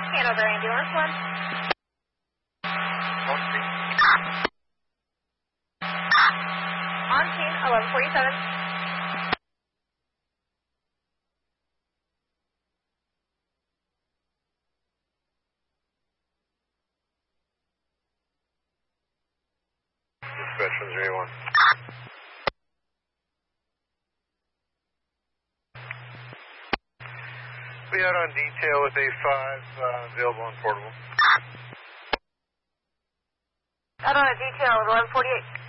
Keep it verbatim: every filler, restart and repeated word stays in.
Hanover Ambulance one. On scene, eleven forty-seven. Dispatch one zero one. We out on detail with A five, uh, available and portable. Out on a detail of eleven forty-eight.